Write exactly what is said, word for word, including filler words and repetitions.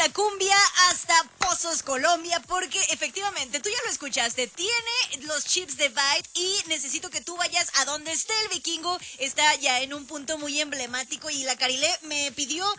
la cumbia hasta Pozos, Colombia, porque efectivamente, tú ya lo escuchaste, tiene los chips de Byte y necesito que tú vayas a donde esté el vikingo. Está ya en un punto muy emblemático y la Carilé me pidió